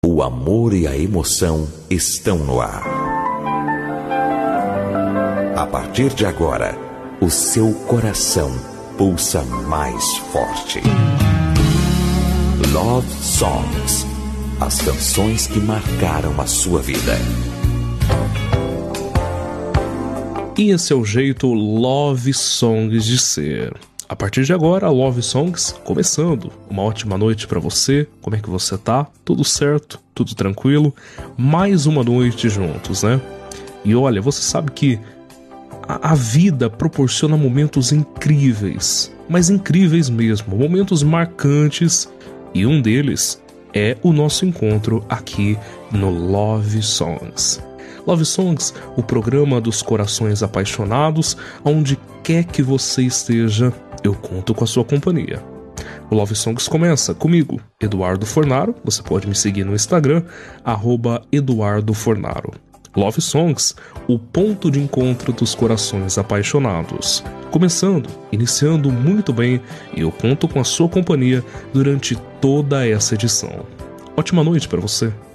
O amor e a emoção estão no ar. A partir de agora, o seu coração pulsa mais forte. Love Songs. As canções que marcaram a sua vida. E esse é o jeito Love Songs de ser. A partir de agora, Love Songs começando. Uma ótima noite pra você. Como é que você tá? Tudo certo? Tudo tranquilo? Mais uma noite juntos, né? E olha, você sabe que a vida proporciona momentos incríveis, mas incríveis mesmo, momentos marcantes, e um deles é o nosso encontro aqui no Love Songs. Love Songs, o programa dos corações apaixonados, onde quer que você esteja, eu conto com a sua companhia. O Love Songs começa comigo, Eduardo Fornaro. Você pode me seguir no Instagram, @EduardoFornaro. Love Songs, o ponto de encontro dos corações apaixonados. Começando, iniciando muito bem, e eu conto com a sua companhia durante toda essa edição. Ótima noite para você.